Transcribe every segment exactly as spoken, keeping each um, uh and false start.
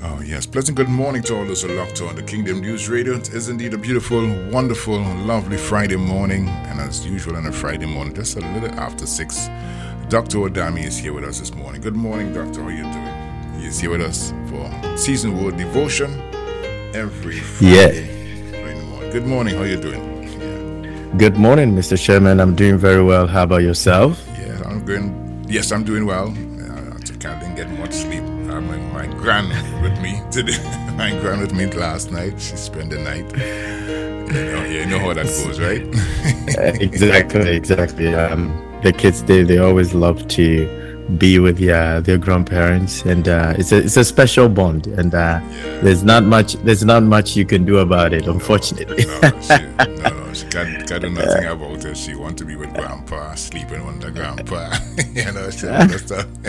Oh, yes. Pleasant good morning to all those who are locked on the Kingdom News Radio. It is indeed a beautiful, wonderful, lovely Friday morning. And as usual on a Friday morning, just a little after six, Doctor Odami is here with us this morning. Good morning, Doctor. How are you doing? He is here with us for Season Word Devotion every Friday. Yeah. Friday morning. Good morning. How are you doing? Yeah. Good morning, Mister Sherman. I'm doing very well. How about yourself? Yeah, I'm going. Yes, I'm doing well. Uh, I didn't get much sleep. Uh, my, my gran with me today. My gran with me last night. She spent the night. You know, you know how that goes, right? exactly, exactly. Um, the kids, they, they always love to be with their their grandparents, and uh, it's a it's a special bond. And uh, yeah. there's not much there's not much you can do about it, unfortunately. No, no, she, no, no, she can't, can't do nothing about it. She wants to be with grandpa, sleeping under grandpa. You know, she understand.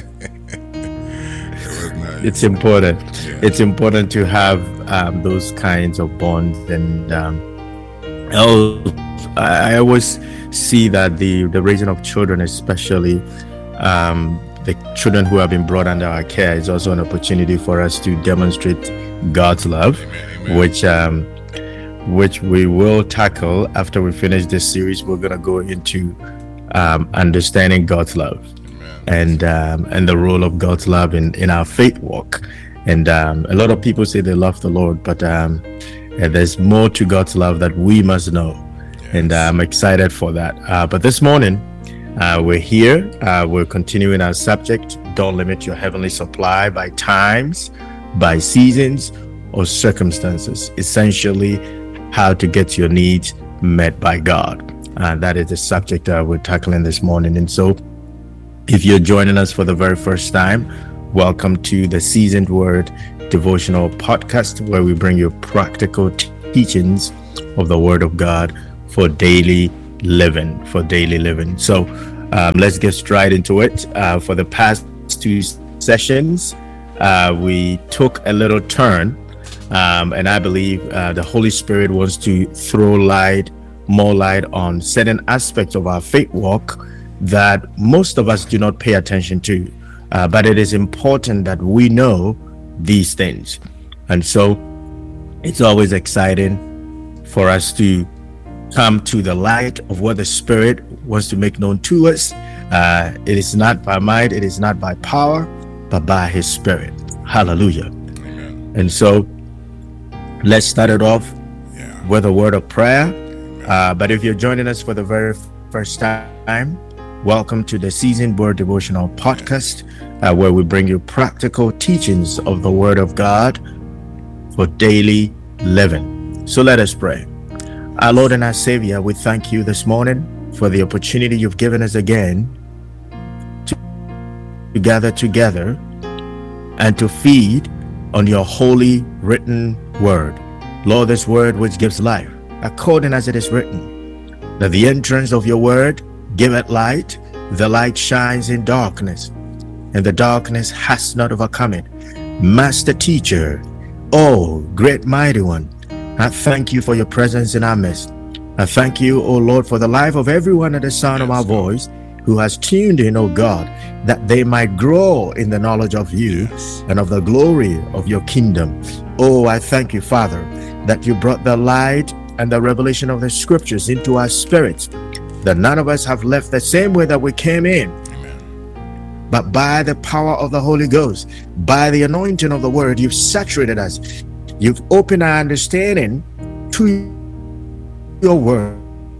Nice. It's important. Yeah. It's important to have um, those kinds of bonds, and um, oh, I, I always see that the the raising of children, especially um, the children who have been brought under our care, is also an opportunity for us to demonstrate God's love, Amen, amen. which um, which we will tackle after we finish this series. We're gonna go into um, understanding God's love. And um, and the role of God's love in, in our faith walk. And um, a lot of people say they love the Lord, but um, there's more to God's love that we must know. Yes. And I'm excited for that. Uh, but this morning, uh, we're here. Uh, we're continuing our subject. Don't limit your heavenly supply by times, by seasons, or circumstances. Essentially, how to get your needs met by God. Uh, that is the subject uh, we're tackling this morning. And so, if you're joining us for the very first time, welcome to the Seasoned Word Devotional Podcast, where we bring you practical t- teachings of the Word of God for daily living, for daily living. So um, let's get straight into it. Uh, for the past two sessions, uh, we took a little turn, um, and I believe uh, the Holy Spirit wants to throw light, more light on certain aspects of our faith walk that most of us do not pay attention to, uh, but it is important that we know these things. And so it's always exciting for us to come to the light of what the Spirit wants to make known to us. Uh, it is not by might, it is not by power, but by His Spirit. Hallelujah. Amen. And so let's start it off yeah. with a word of prayer. Uh, but if you're joining us for the very first time, welcome to the Seasoned Word Devotional Podcast, uh, where we bring you practical teachings of the Word of God for daily living. So let us pray. Our Lord and our Savior, we thank you this morning for the opportunity you've given us again to, to gather together and to feed on your holy written Word. Lord, this Word which gives life, according as it is written, that the entrance of your Word give it light, the light shines in darkness, and the darkness has not overcome it. Master Teacher, oh great mighty one, I thank you for your presence in our midst. I thank you, oh Lord, for the life of everyone at the sound of my voice who has tuned in, oh God, that they might grow in the knowledge of you and of the glory of your kingdom. Oh, I thank you, Father, that you brought the light and the revelation of the scriptures into our spirits, that none of us have left the same way that we came in. Amen. But by the power of the Holy Ghost, by the anointing of the Word, you've saturated us. You've opened our understanding to your Word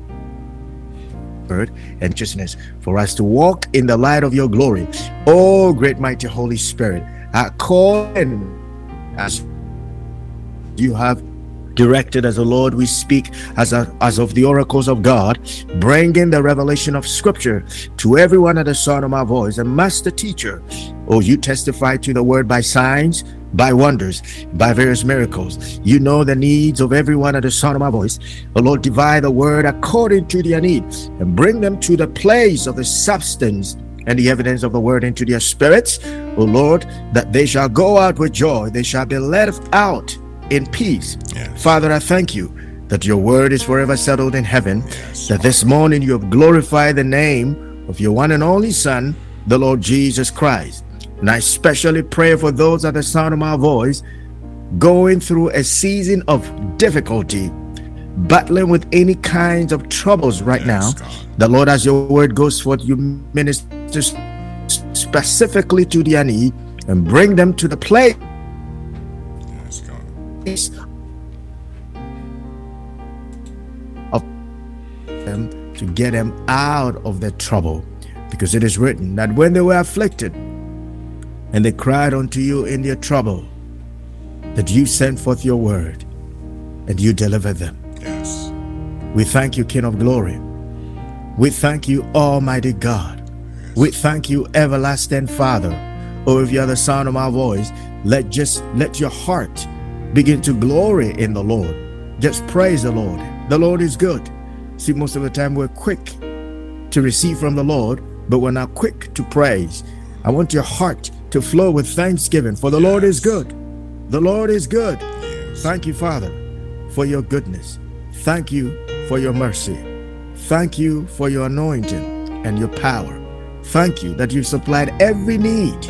and justness for us to walk in the light of your glory. Oh, great mighty Holy Spirit, I call in as you have directed as a Lord, we speak as a, as of the oracles of God, bringing the revelation of Scripture to everyone at the sound of my voice. And Master Teacher, oh, you testify to the Word by signs, by wonders, by various miracles. You know the needs of everyone at the sound of my voice. Oh Lord, divide the Word according to their needs and bring them to the place of the substance and the evidence of the Word into their spirits. Oh Lord, that they shall go out with joy, they shall be led out in peace. Yes. Father, I thank you that your word is forever settled in heaven, Yes. that this morning you have glorified the name of your one and only Son, the Lord Jesus Christ. And I especially pray for those at the sound of my voice going through a season of difficulty, battling with any kinds of troubles right yes, now, God. The Lord, as your word goes forth, you minister specifically to their need and bring them to the place yes, God. of them to get them out of their trouble. Because it is written that when they were afflicted and they cried unto you in their trouble, that you sent forth your word and you delivered them. Yes. We thank you, King of Glory. We thank you, Almighty God. Yes. We thank you, Everlasting Father. Oh, if you are the sound of my voice, let just let your heart begin to glory in the Lord. Just praise the Lord. The Lord is good. See, most of the time we're quick to receive from the Lord, but we're not quick to praise. I want your heart to flow with thanksgiving, for the yes. Lord is good. The Lord is good. Yes. Thank you, Father, for your goodness. Thank you for your mercy. Thank you for your anointing and your power. Thank you that you've supplied every need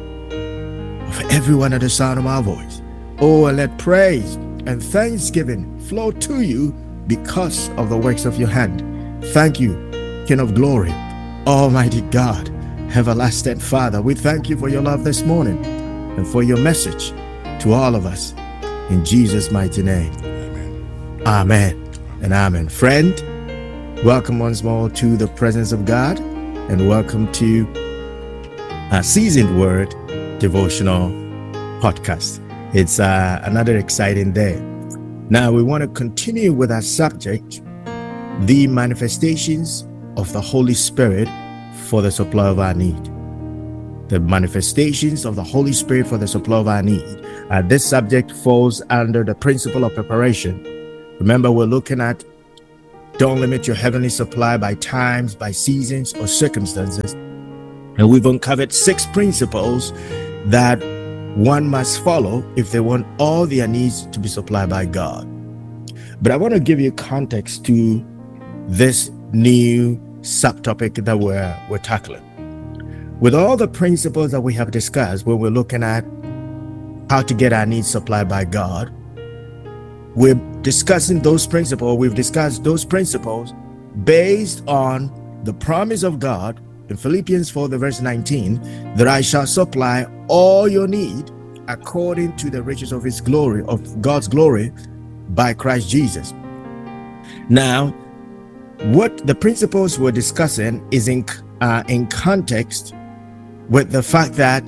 of everyone at the sound of my voice. Oh, and let praise and thanksgiving flow to you because of the works of your hand. Thank you, King of Glory, Almighty God, Everlasting Father. We thank you for your love this morning and for your message to all of us. In Jesus' mighty name. Amen. Amen and amen. Friend, welcome once more to the presence of God, and welcome to our Seasoned Word devotional podcast. It's uh, another exciting day. Now we want to continue with our subject, the manifestations of the Holy Spirit for the supply of our need. The manifestations of the Holy Spirit for the supply of our need. Uh, this subject falls under the principle of preparation. Remember, we're looking at don't limit your heavenly supply by times, by seasons, or circumstances. And we've uncovered six principles that one must follow if they want all their needs to be supplied by God. But I want to give you context to this new subtopic that we're, we're tackling. With all the principles that we have discussed, when we're looking at how to get our needs supplied by God, we're discussing those principles. We've discussed those principles based on the promise of God in Philippians four, the verse nineteen, that I shall supply all your need according to the riches of his glory, of God's glory, by Christ Jesus. Now, what the principles we're discussing is in uh, in context with the fact that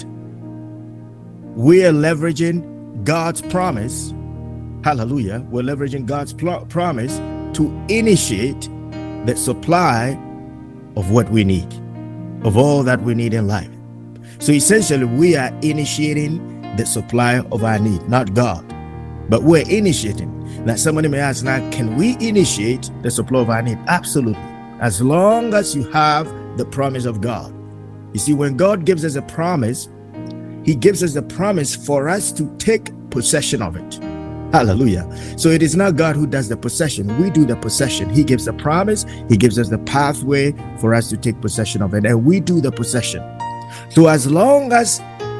we are leveraging God's promise. Hallelujah. We're leveraging God's pl- promise to initiate the supply of what we need, of all that we need in life. So essentially, we are initiating the supply of our need, not God, but we're initiating. Now, somebody may ask, now, can we initiate the supply of our need? Absolutely. As long as you have the promise of God. You see, when God gives us a promise, he gives us a promise for us to take possession of it. Hallelujah. So it is not God who does the possession. We do the possession. He gives the promise. He gives us the pathway for us to take possession of it. And we do the possession. So as long as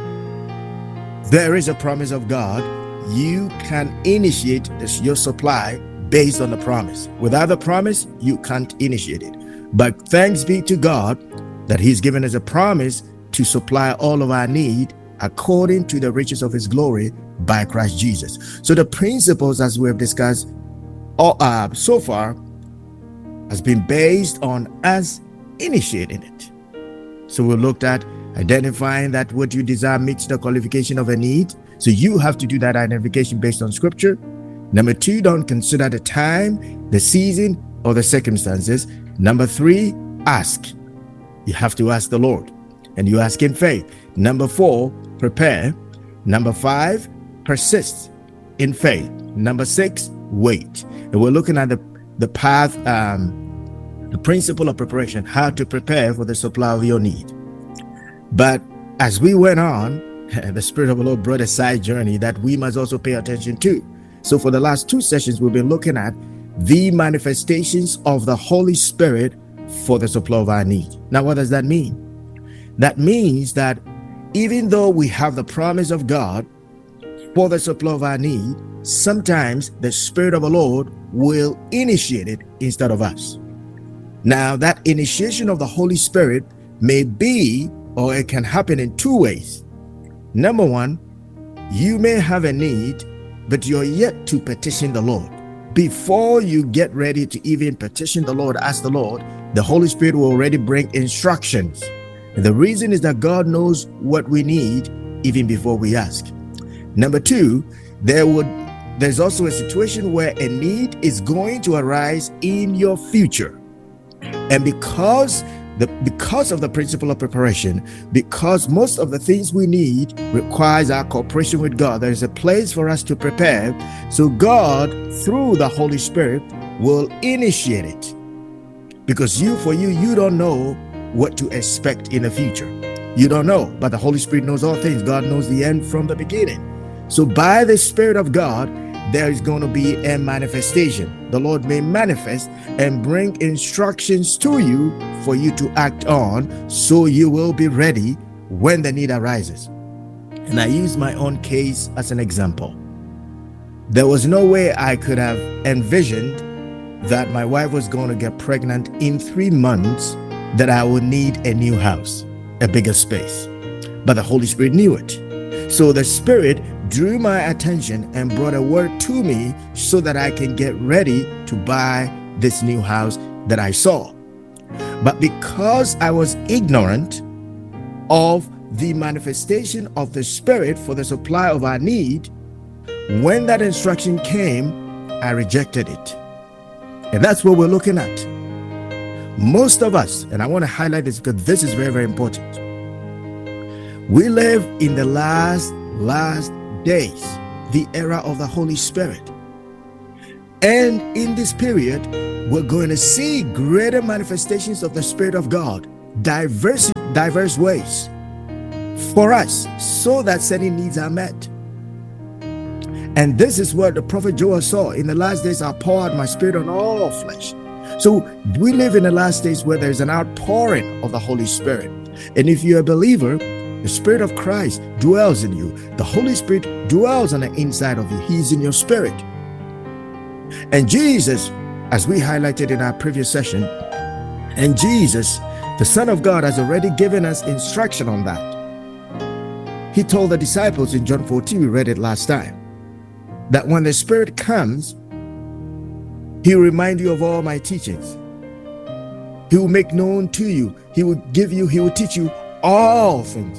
there is a promise of God, you can initiate this, your supply based on the promise. Without the promise, you can't initiate it. But thanks be to God that he's given us a promise to supply all of our need according to the riches of his glory by Christ Jesus. So the principles, as we have discussed all, uh, so far, has been based on us initiating it. So we looked at identifying that what you desire meets the qualification of a need. So you have to do that identification based on scripture. Number two, don't consider the time, the season, or the circumstances. Number three, ask. You have to ask the Lord, and you ask in faith. Number four, prepare. Number five, persist in faith. Number six, wait. And we're looking at the, the path, um, the principle of preparation, how to prepare for the supply of your need. But as we went on, the Spirit of the Lord brought a side journey that we must also pay attention to. So for the last two sessions, we've been looking at the manifestations of the Holy Spirit for the supply of our need. Now, what does that mean? That means that even though we have the promise of God for the supply of our need, sometimes the Spirit of the Lord will initiate it instead of us. Now, that initiation of the Holy Spirit may be, or it can happen in two ways. Number one, you may have a need, but you're yet to petition the Lord. Before you get ready to even petition the Lord, ask the Lord, the Holy Spirit will already bring instructions. And the reason is that God knows what we need even before we ask. Number two, there would there's also a situation where a need is going to arise in your future. And because the because of the principle of preparation, because most of the things we need requires our cooperation with God, there is a place for us to prepare. So God, through the Holy Spirit, will initiate it. Because you, for you, you don't know what to expect in the future. You don't know, but the Holy Spirit knows all things. God knows the end from the beginning. So by the Spirit of God, there is going to be a manifestation. The Lord may manifest and bring instructions to you for you to act on, so you will be ready when the need arises. And I use my own case as an example. There was no way I could have envisioned that my wife was going to get pregnant in three months, that I would need a new house, a bigger space. But the Holy Spirit knew it. So the Spirit drew my attention and brought a word to me so that I can get ready to buy this new house that I saw. But because I was ignorant of the manifestation of the Spirit for the supply of our need, when that instruction came, I rejected it. And that's what we're looking at. Most of us, and I want to highlight this because this is very, very important. We live in the last, last days, the era of the Holy Spirit. And in this period, we're going to see greater manifestations of the Spirit of God, diverse, diverse ways for us, so that certain needs are met. And this is what the prophet Joel saw. In the last days, I'll pour out my Spirit on all flesh. So we live in the last days where there's an outpouring of the Holy Spirit. And if you're a believer, the Spirit of Christ dwells in you. The Holy Spirit dwells on the inside of you. He's in your spirit. And Jesus, as we highlighted in our previous session, and Jesus, the Son of God, has already given us instruction on that. He told the disciples in John fourteen, we read it last time, that when the Spirit comes, He will remind you of all my teachings. He will make known to you. He will give you, He will teach you all things.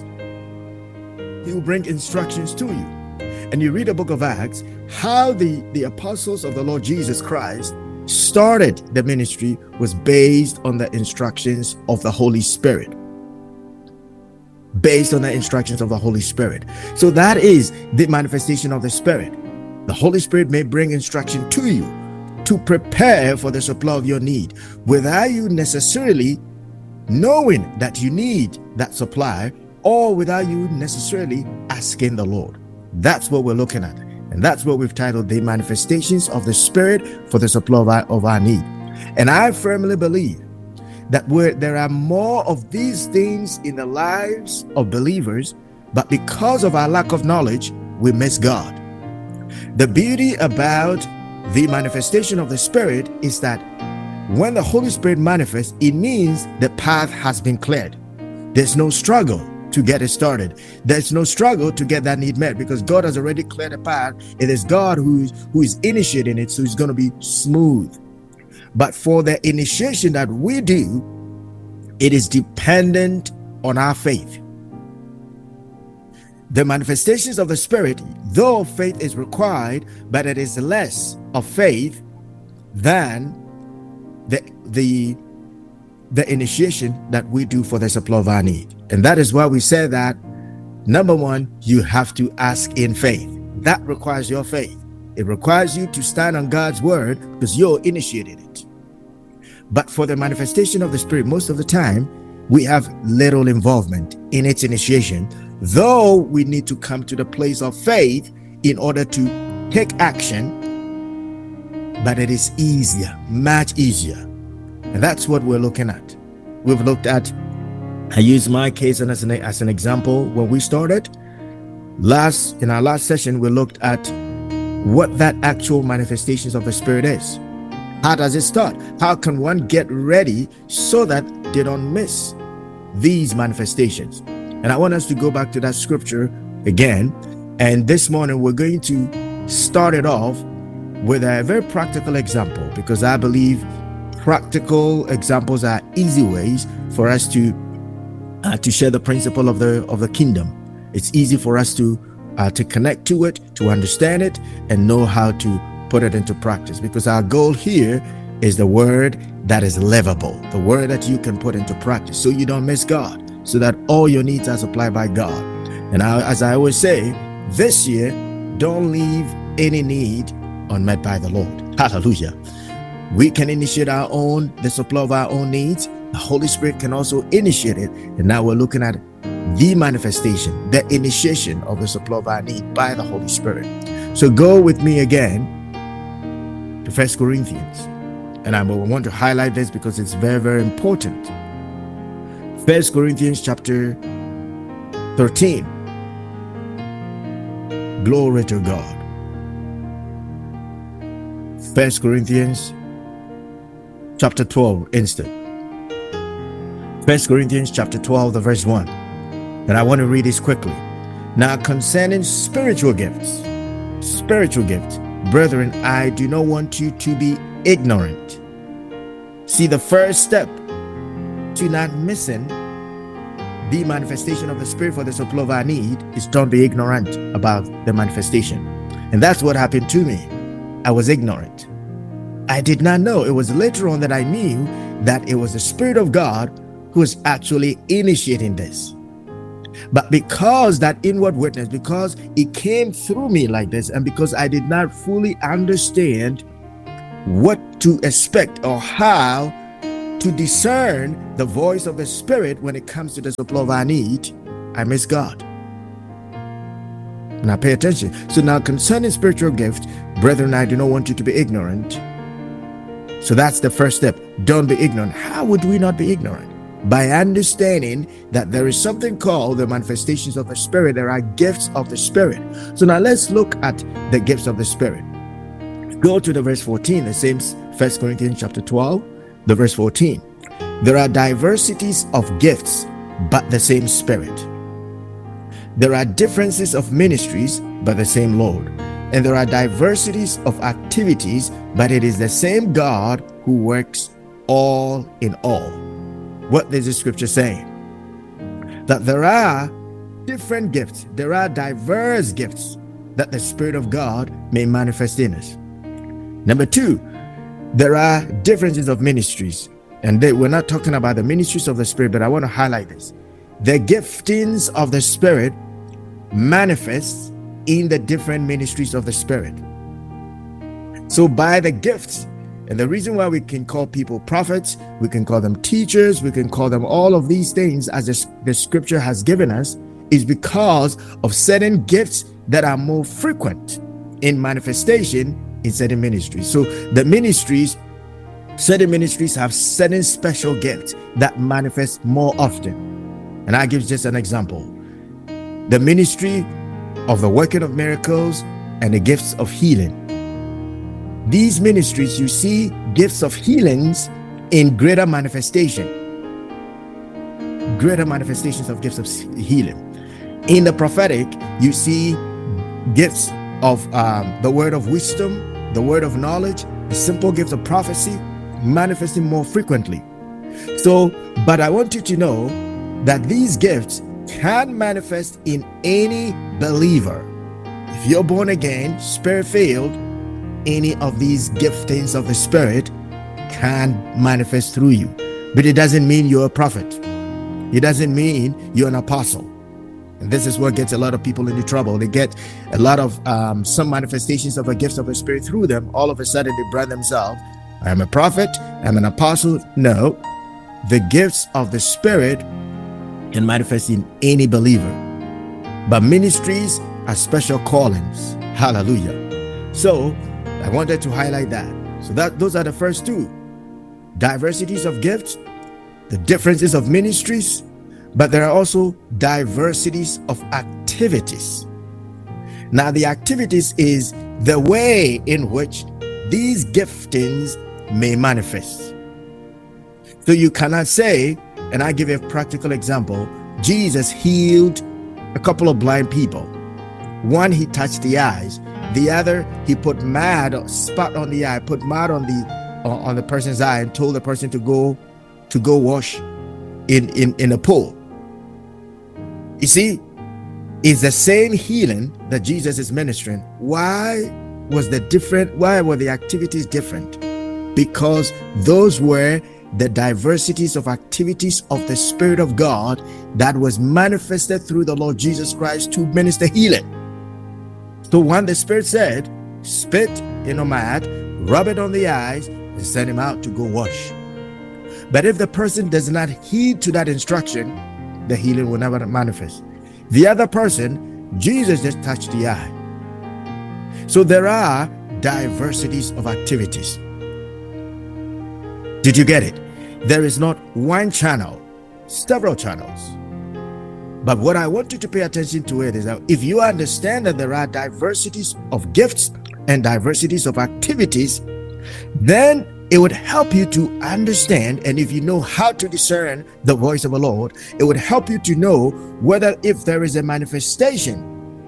He will bring instructions to you. And you read the book of Acts, how the, the apostles of the Lord Jesus Christ started the ministry was based on the instructions of the Holy Spirit. Based on the instructions of the Holy Spirit. So that is the manifestation of the Spirit. The Holy Spirit may bring instruction to you to prepare for the supply of your need, without you necessarily knowing that you need that supply, or without you necessarily asking the Lord. That's what we're looking at. And that's what we've titled the manifestations of the Spirit for the supply of our, of our need. And I firmly believe that we're, there are more of these things in the lives of believers, but because of our lack of knowledge, we miss God. The beauty about the manifestation of the Spirit is that when the Holy Spirit manifests, it means the path has been cleared. There's no struggle to get it started. There's no struggle to get that need met, because God has already cleared the path. It is God who is, who is initiating it, so it's going to be smooth. But for the initiation that we do, it is dependent on our faith. The manifestations of the Spirit, though faith is required, but it is less of faith than the the the initiation that we do for the supply of our need. And that is why we say that, number one, you have to ask in faith. That requires your faith. It requires you to stand on God's word, because you're initiated it. But for the manifestation of the Spirit, most of the time, we have little involvement in its initiation, though we need to come to the place of faith in order to take action. But it is easier, much easier. And that's what we're looking at. We've looked at, I use my case as an, as an example. When we started, Last, in our last session, we looked at what that actual manifestations of the Spirit is. How does it start? How can one get ready so that they don't miss these manifestations? And I want us to go back to that scripture again. And this morning, we're going to start it off with a very practical example, because I believe practical examples are easy ways for us to uh, to share the principle of the of the kingdom. It's easy for us to uh, to connect to it, to understand it, and know how to put it into practice, because our goal here is the word that is livable, the word that you can put into practice, so you don't miss God, so that all your needs are supplied by God. And I, as I always say, this year, don't leave any need unmet by the Lord. Hallelujah. We can initiate our own, the supply of our own needs. The Holy Spirit can also initiate it. And now we're looking at the manifestation, the initiation of the supply of our need by the Holy Spirit. So go with me again to First Corinthians. And I want to highlight this because it's very, very important. First Corinthians chapter thirteen. Glory to God. First Corinthians chapter twelve instead. First Corinthians chapter twelve, the verse one. And I want to read this quickly. Now concerning spiritual gifts, spiritual gifts, brethren, I do not want you to be ignorant. See, the first step to not missing the manifestation of the Spirit for the supply of our need is don't be ignorant about the manifestation. And that's what happened to me. I was ignorant. I did not know. It was later on that I knew that it was the Spirit of God who was actually initiating this. But because that inward witness, because it came through me like this, and because I did not fully understand what to expect or how to discern the voice of the Spirit when it comes to the supply of our need, I miss God. Now pay attention. So now concerning spiritual gifts, brethren, I do not want you to be ignorant. So that's the first step. Don't be ignorant. How would we not be ignorant? By understanding that there is something called the manifestations of the Spirit. There are gifts of the Spirit. So now let's look at the gifts of the Spirit. Go to the verse fourteen, the same First Corinthians chapter twelve, the verse fourteen. There are diversities of gifts, but the same Spirit. There are differences of ministries, but the same Lord. And there are diversities of activities, but it is the same God who works all in all. What is the scripture saying? That there are different gifts, there are diverse gifts that the Spirit of God may manifest in us. Number two, there are differences of ministries. And they, we're not talking about the ministries of the Spirit, but I want to highlight this. The giftings of the Spirit manifests in the different ministries of the Spirit. So by the gifts, and the reason why we can call people prophets, we can call them teachers, we can call them all of these things as the, the scripture has given us, is because of certain gifts that are more frequent in manifestation in certain ministries. So the ministries, certain ministries have certain special gifts that manifest more often. And I give just an example. The ministry of the working of miracles and the gifts of healing. These ministries, you see gifts of healings in greater manifestation. Greater manifestations of gifts of healing. In the prophetic, you see gifts of um, the word of wisdom, the word of knowledge, the simple gifts of prophecy manifesting more frequently. So, but I want you to know that these gifts can manifest in any believer. If you're born again, Spirit-filled, any of these giftings of the Spirit can manifest through you. But it doesn't mean you're a prophet. It doesn't mean you're an apostle. And this is what gets a lot of people into trouble. They get a lot of um, some manifestations of the gifts of the Spirit through them. All of a sudden they brand themselves, I'm a prophet, I'm an apostle. No, the gifts of the Spirit can manifest in any believer. But ministries are special callings. Hallelujah. So I wanted to highlight that. So that those are the first two. Diversities of gifts, the differences of ministries, but there are also diversities of activities. Now, the activities is the way in which these giftings may manifest. So you cannot say, and I give you a practical example, Jesus healed a couple of blind people. One, he touched the eyes. The other, he put mud, spot on the eye, put mud on the on the person's eye, and told the person to go to go wash in in in a pool. You see, it's the same healing that Jesus is ministering. Why was the different? Why were the activities different? Because those were the diversities of activities of the Spirit of God that was manifested through the Lord Jesus Christ to minister healing. So when the Spirit said, spit in a mat, rub it on the eyes, and send him out to go wash. But if the person does not heed to that instruction, the healing will never manifest. The other person, Jesus just touched the eye. So there are diversities of activities. Did you get it? There is not one channel, several channels. But what I want you to pay attention to it is that if you understand that there are diversities of gifts and diversities of activities, then it would help you to understand, and if you know how to discern the voice of the Lord, it would help you to know whether if there is a manifestation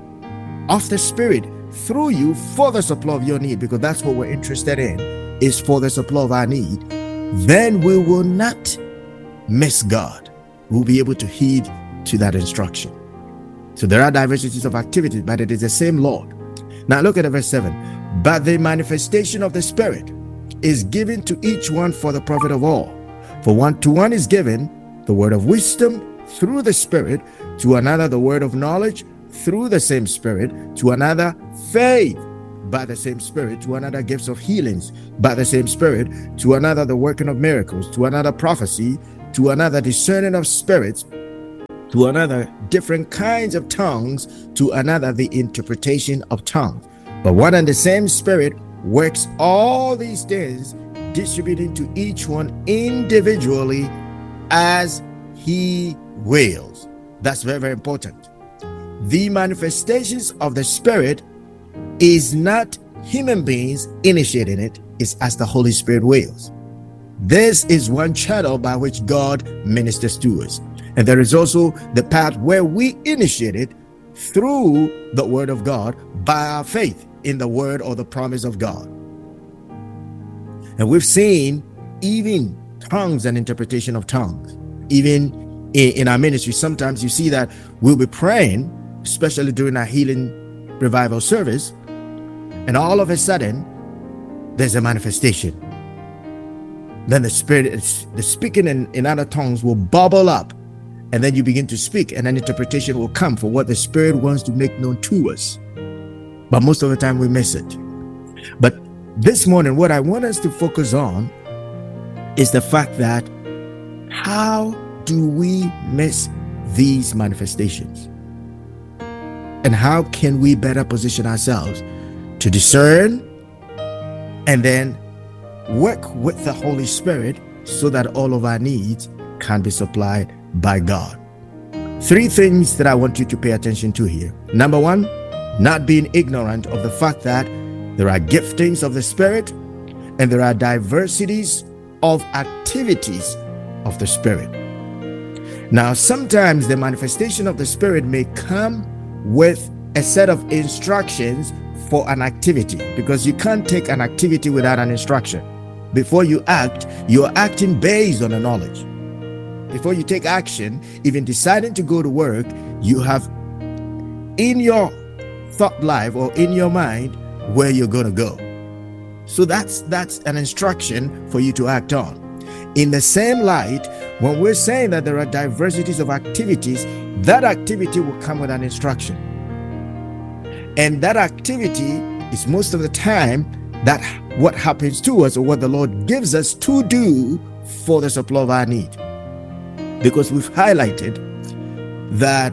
of the Spirit through you for the supply of your need, because that's what we're interested in, is for the supply of our need. Then we will not miss God. We'll be able to heed to that instruction. So there are diversities of activities, but it is the same Lord. Now look at verse seven. But the manifestation of the Spirit is given to each one for the profit of all. For one to one is given the word of wisdom through the Spirit, to another the word of knowledge through the same Spirit, to another faith by the same Spirit, to another gifts of healings by the same Spirit, to another the working of miracles, to another prophecy, to another discerning of spirits, to another different kinds of tongues, to another the interpretation of tongues. But one and the same Spirit works all these things, distributing to each one individually as he wills. That's very, very important. The manifestations of the Spirit is not human beings initiating it, it's as the Holy Spirit wills. This is one channel by which God ministers to us. And there is also the path where we initiate it through the word of God by our faith in the word or the promise of God. And we've seen even tongues and interpretation of tongues. Even in, in our ministry, sometimes you see that we'll be praying, especially during our healing revival service, and all of a sudden there's a manifestation. Then the spirit, the speaking in, in other tongues will bubble up, and then you begin to speak, and an interpretation will come for what the Spirit wants to make known to us. But most of the time we miss it. But this morning, what I want us to focus on is the fact that how do we miss these manifestations? And how can we better position ourselves to discern and then work with the Holy Spirit so that all of our needs can be supplied by God? Three things that I want you to pay attention to here. Number one, not being ignorant of the fact that there are giftings of the Spirit and there are diversities of activities of the Spirit. Now, sometimes the manifestation of the Spirit may come with a set of instructions for an activity, because you can't take an activity without an instruction. Before you act, you're acting based on the knowledge. Before you take action, even deciding to go to work, you have in your thought life or in your mind where you're going to go. So that's that's an instruction for you to act on. In the same light, when we're saying that there are diversities of activities, that activity will come with an instruction. And that activity is most of the time that what happens to us or what the Lord gives us to do for the supply of our need. Because we've highlighted that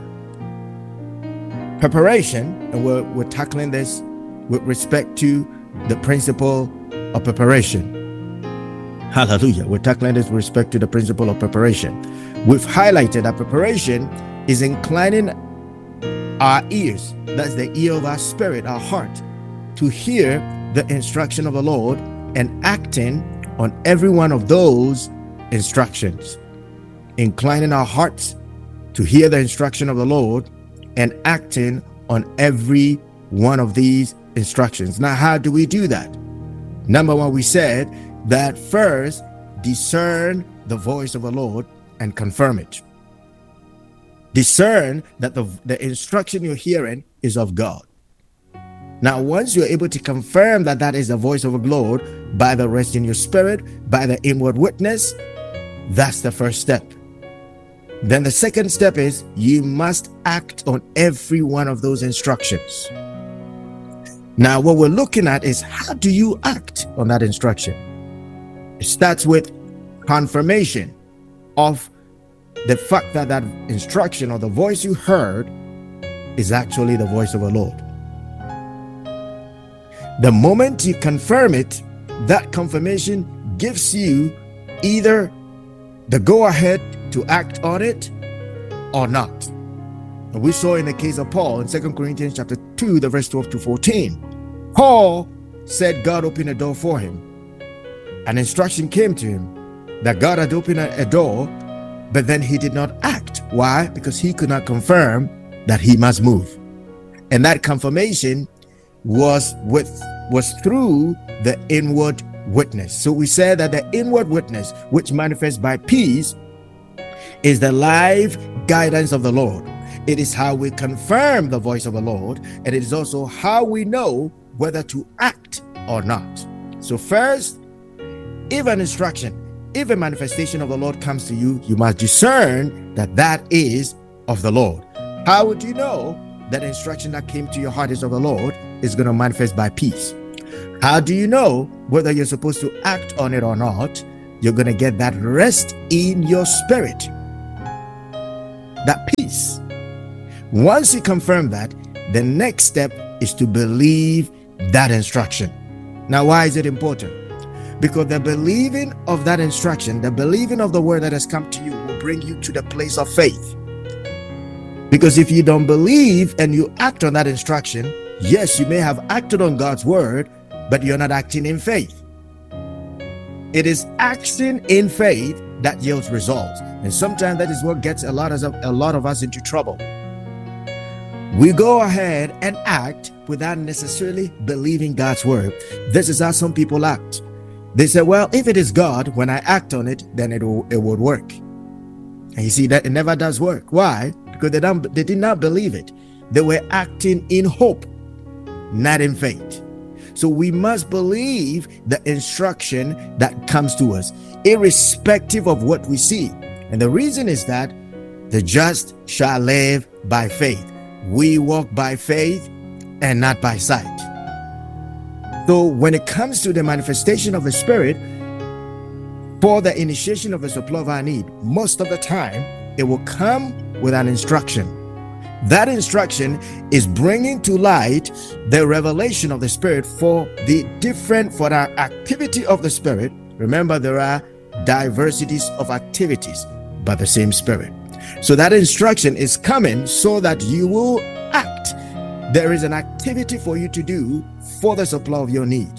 preparation, and we're, we're tackling this with respect to the principle of preparation. Hallelujah. We're tackling this with respect to the principle of preparation. We've highlighted that preparation is inclining our ears, that's the ear of our spirit, our heart, to hear the instruction of the Lord and acting on every one of those instructions. Inclining our hearts to hear the instruction of the Lord and acting on every one of these instructions. Now, how do we do that? Number one, we said that first, discern the voice of the Lord and confirm it. Discern that the, the instruction you're hearing is of God. Now, once you're able to confirm that that is the voice of the Lord by the rest in your spirit, by the inward witness, that's the first step. Then the second step is you must act on every one of those instructions. Now, what we're looking at is how do you act on that instruction? It starts with confirmation of the fact that that instruction or the voice you heard is actually the voice of the Lord. The moment you confirm it, that confirmation gives you either the go-ahead to act on it or not. And we saw in the case of Paul in Second Corinthians chapter two, the verse twelve to fourteen. Paul said God opened a door for him. An instruction came to him that God had opened a, a door, but then he did not act. Why? Because he could not confirm that he must move. And that confirmation was with was through the inward witness. So we said that the inward witness, which manifests by peace, is the live guidance of the Lord. It is how we confirm the voice of the Lord, and it is also how we know whether to act or not. So first, if an instruction, if a manifestation of the Lord comes to you, you must discern that that is of the Lord. How would you know that instruction that came to your heart is of the Lord is going to manifest by peace? How do you know whether you're supposed to act on it or not? You're going to get that rest in your spirit, that peace. Once you confirm that, the next step is to believe that instruction. Now, why is it important? Because the believing of that instruction, the believing of the word that has come to you, will bring you to the place of faith. Because if you don't believe and you act on that instruction, yes, you may have acted on God's word, but you're not acting in faith. It is action in faith that yields results. And sometimes that is what gets a lot of a lot of us into trouble. We go ahead and act without necessarily believing God's word. This is how some people act. They say, well, if it is God, when I act on it, then it will, it would work. And you see that it never does work. Why? Because they don't, they did not believe it. They were acting in hope, not in faith. So we must believe the instruction that comes to us, irrespective of what we see. And the reason is that the just shall live by faith. We walk by faith and not by sight. So when it comes to the manifestation of the Spirit, for the initiation of the supply of our need, most of the time, it will come with an instruction. That instruction is bringing to light the revelation of the Spirit for the different, for the activity of the Spirit. Remember, there are diversities of activities by the same Spirit. So that instruction is coming so that you will act. There is an activity for you to do for the supply of your need.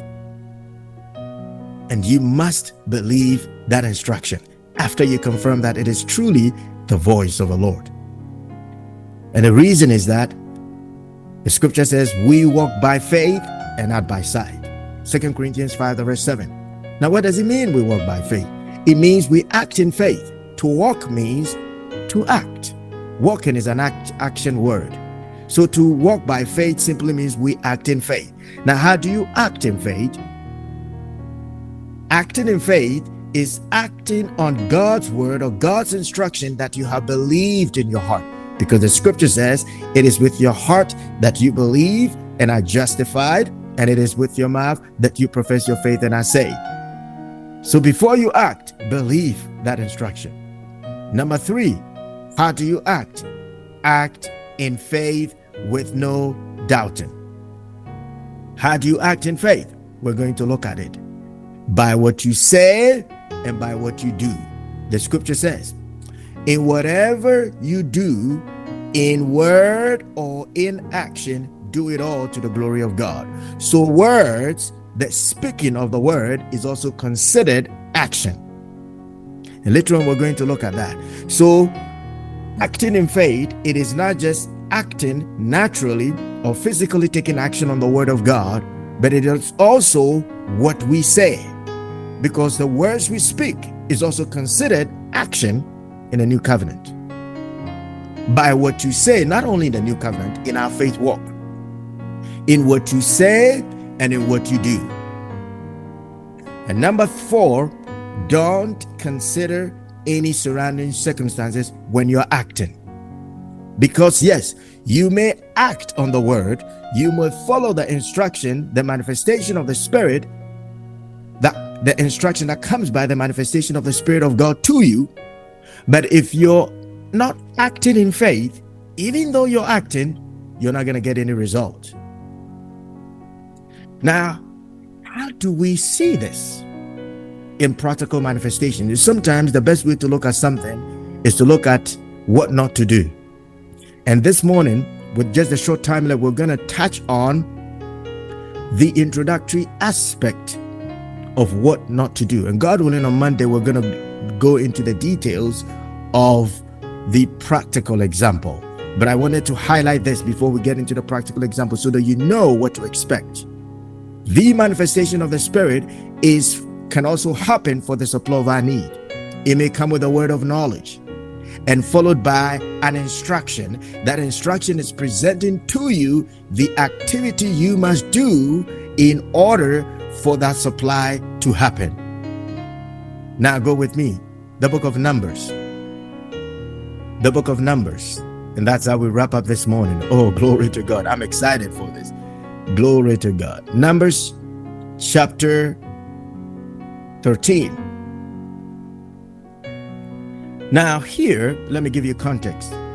And you must believe that instruction after you confirm that it is truly the voice of the Lord. And the reason is that the scripture says we walk by faith and not by sight. Second Corinthians five, verse seven. Now, what does it mean we walk by faith? It means we act in faith. To walk means to act. Walking is an act, action word. So to walk by faith simply means we act in faith. Now, how do you act in faith? Acting in faith is acting on God's word or God's instruction that you have believed in your heart. Because the scripture says it is with your heart that you believe and are justified, and it is with your mouth that you profess your faith and are saved. So before you act, believe that instruction. Number three, how do you act? Act in faith with no doubting. How do you act in faith? We're going to look at it. By what you say and by what you do. The scripture says, in whatever you do, In word or in action, do it all to the glory of God. So words, the speaking of the word, is also considered action. And later on, we're going to look at that. So acting in faith, it is not just acting naturally or physically taking action on the word of God, but it is also what we say, because the words we speak is also considered action in the new covenant. By what you say, not only in the new covenant, in our faith walk, in what you say and in what you do. And number four, don't consider any surrounding circumstances when you're acting. Because yes, you may act on the word, you may follow the instruction, the manifestation of the Spirit, that the instruction that comes by the manifestation of the Spirit of God to you. But if you're not acting in faith, even though you're acting, you're not going to get any result. Now, how do we see this in practical manifestation? Sometimes the best way to look at something is to look at what not to do. And this morning, with just a short time left, we're going to touch on the introductory aspect of what not to do. And God willing, on Monday, we're going to go into the details of the practical example. But I wanted to highlight this before we get into the practical example so that you know what to expect. The manifestation of the Spirit is can also happen for the supply of our need. It may come with a word of knowledge and followed by an instruction. That instruction is presenting to you the activity you must do in order for that supply to happen. Now go with me. The book of Numbers. The book of Numbers. And that's how we wrap up this morning. Oh, glory to God. I'm excited for this. Glory to God. Numbers chapter thirteen. Now here, let me give you context.